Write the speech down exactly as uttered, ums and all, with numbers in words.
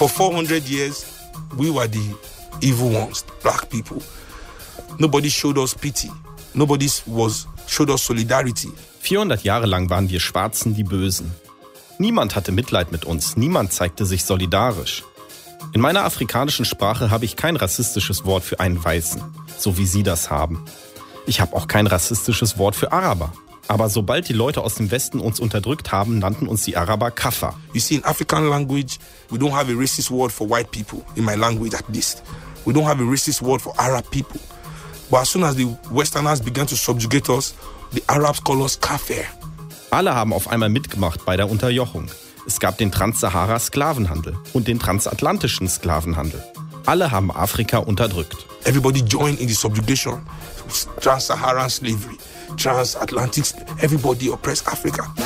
For four hundred years, we were the evil ones, black people. Nobody showed us pity. Nobody was, showed us solidarity. vierhundert Jahre lang waren wir Schwarzen die Bösen. Niemand hatte Mitleid mit uns, niemand zeigte sich solidarisch. In meiner afrikanischen Sprache habe ich kein rassistisches Wort für einen Weißen, so wie Sie das haben. Ich habe auch kein rassistisches Wort für Araber. Aber sobald die Leute aus dem Westen uns unterdrückt haben, nannten uns die Araber Kaffer. You see, in African language, we don't have a racist word for white people, in my language at least. We don't have a racist word for Arab people. But as soon as the Westerners began to subjugate us, the Arabs call us Kafir. Alle haben auf einmal mitgemacht bei der Unterjochung. Es gab den Trans-Sahara-Sklavenhandel und den transatlantischen Sklavenhandel. Alle haben Afrika unterdrückt. Everybody joined in the subjugation. Trans-Saharan slavery, transatlantic, everybody oppressed Africa.